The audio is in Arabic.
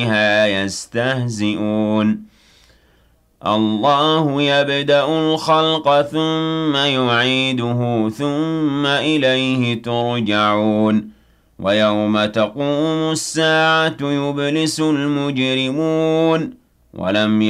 يستهزئون الله يبدأ الخلق ثم يعيده ثم إليه ترجعون ويوم تقوم الساعة يبلس المجرمون ولم